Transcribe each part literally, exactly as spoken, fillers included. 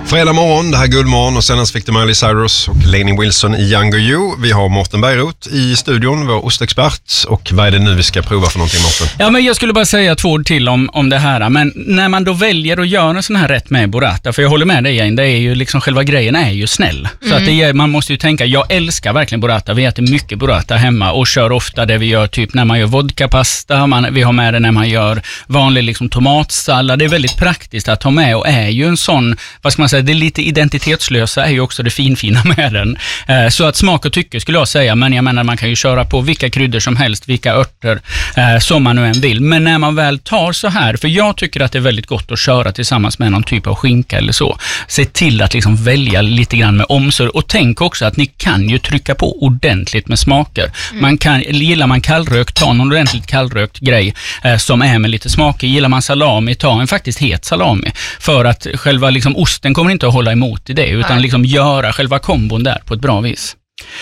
Fredag morgon, det här är Guldmorgon och sen fick du Miley Cyrus och Lainey Wilson i Younger You. Vi har Mårten Bergroth i studion, vår ostexpert. Och vad är det nu vi ska prova för någonting, Mårten? Ja, men jag skulle bara säga två ord till om, om det här. Men när man då väljer att göra en sån här rätt med burrata, för jag håller med dig, det är ju liksom själva grejen är ju snäll. Mm. Så att det är, man måste ju tänka, jag älskar verkligen burrata. Vi äter mycket burrata hemma och kör ofta det vi gör typ när man gör vodkapasta. Man, vi har med det när man gör vanlig liksom tomatsallad. Det är väldigt praktiskt att ha med och är ju en sån, vad ska man säga, det är lite identitetslösa är ju också det finfina med den. Eh, så att smak och tycke skulle jag säga, men jag menar man kan ju köra på vilka kryddor som helst, vilka örter eh, som man nu än vill. Men när man väl tar så här, för jag tycker att det är väldigt gott att köra tillsammans med någon typ av skinka eller så. Se till att liksom välja lite grann med omsorg och tänk också att ni kan ju trycka på ordentligt med smaker. Mm. Man kan, gillar man kallrökt, ta någon ordentligt kallrökt grej eh, som är med lite smaker. Gillar man salami, ta en faktiskt het salami. För att själva liksom osten kommer inte att hålla emot i det, utan liksom göra själva kombon där på ett bra vis.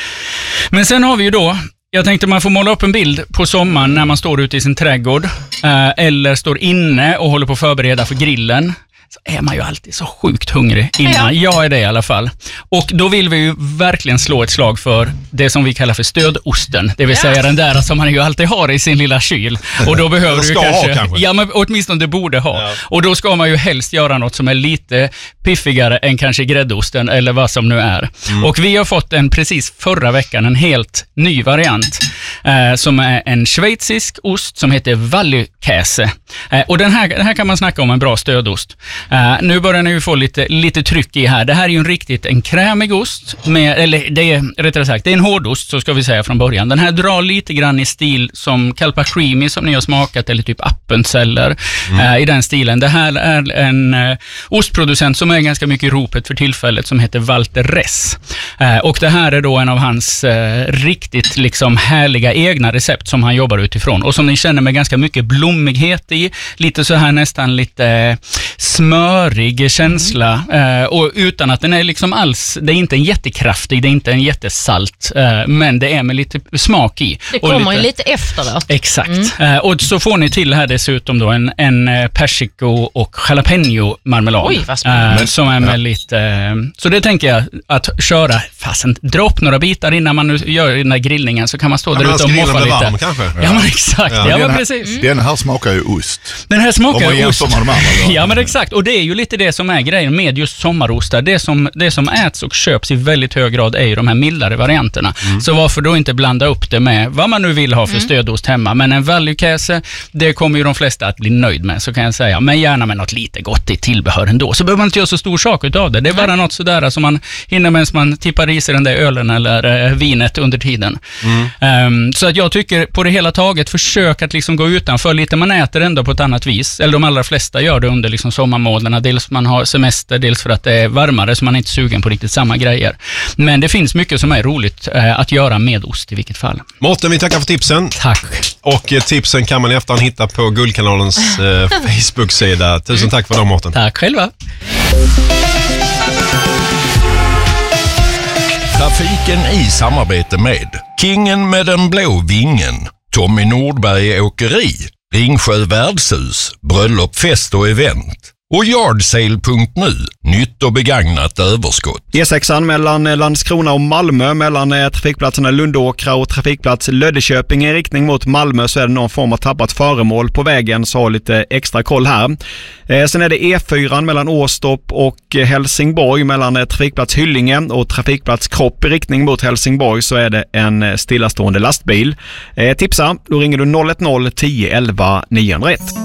Men sen har vi ju då, jag tänkte man får måla upp en bild på sommaren när man står ute i sin trädgård eh, eller står inne och håller på att förbereda för grillen. Så är man ju alltid så sjukt hungrig innan. Ja. Jag är det i alla fall. Och då vill vi ju verkligen slå ett slag för det som vi kallar för stödosten. Det vill säga ja. den där som man ju alltid har i sin lilla kyl. Och då behöver du kanske, ha, kanske. Ja, men åtminstone det borde ha. Ja. Och då ska man ju helst göra något som är lite piffigare än kanske gräddosten eller vad som nu är. Mm. Och vi har fått en precis förra veckan en helt ny variant eh, som är en schweizisk ost som heter Vallykäse. Eh, och den här, den här kan man snacka om en bra stödost. Uh, nu börjar ni ju få lite, lite tryck i här. Det här är ju en riktigt en krämig ost. Med, eller det är rättare sagt, det är en hårdost så ska vi säga från början. Den här drar lite grann i stil som Kalpa Creamy som ni har smakat eller typ Appenzeller mm. uh, i den stilen. Det här är en uh, ostproducent som är ganska mycket i ropet för tillfället som heter Walter Ress. Uh, och det här är då en av hans uh, riktigt liksom härliga egna recept som han jobbar utifrån och som ni känner med ganska mycket blommighet i. Lite så här nästan lite smörig känsla mm. eh, och utan att den är liksom alls, det är inte en jättekraftig, det är inte en jättesalt eh, men det är med lite smak i. Det kommer ju lite, lite efteråt. Exakt. Mm. Eh, och så får ni till här dessutom då en, en persiko och jalapeno marmelad. Oj, vad spännande. Eh, som är med ja. lite, eh, så det tänker jag att köra, fasen, dropp några bitar innan man nu gör den här grillningen så kan man stå ja, där ute och moffa lite. Varm, kanske? Ja. ja men exakt, ja, ja men precis. Mm. Den här smakar ju ost. Den här smakar ju ost. De andra, ja men exakt, och det är ju lite det som är grejen med just sommarostar. Det som, det som äts och köps i väldigt hög grad är ju de här mildare varianterna. Mm. Så varför då inte blanda upp det med vad man nu vill ha för mm. stödost hemma. Men en Vallykäse, det kommer ju de flesta att bli nöjd med, så kan jag säga. Men gärna med något lite gott i tillbehör ändå. Så behöver man inte göra så stor sak utav det. Det är bara mm. något sådär som man hinner medan man tippar i sig den där ölen eller äh, vinet under tiden. Mm. Um, så att jag tycker på det hela taget försök att liksom gå utanför lite. Man äter ändå på ett annat vis. Eller de allra flesta gör det under liksom sommarmånaderna. Dels man har semester, dels för att det är varmare så man är inte sugen på riktigt samma grejer. Men det finns mycket som är roligt eh, att göra med ost i vilket fall. Mårten, vi tackar för tipsen. Tack. Och eh, tipsen kan man i efterhand hitta på Guldkanalens eh, Facebook-sida. Tusen tack för dem, Mårten. Tack själva. Trafiken i samarbete med Kingen med den blå vingen, Tommy Nordberg Åkeri, Ringsjö Värdshus, Bröllop, fest och event och Yardsale punkt nu, nytt och begagnat överskott. E sexan mellan Landskrona och Malmö, mellan trafikplatserna Lundåkra och trafikplats Löddeköping i riktning mot Malmö, så är det någon form av tappat föremål på vägen, så ha lite extra koll här. Eh, sen är det E fyran mellan Åstorp och Helsingborg, mellan trafikplats Hyllinge och trafikplats Kropp i riktning mot Helsingborg, så är det en stillastående lastbil. Eh, tipsa, då ringer du noll ett noll tio elva niohundraett.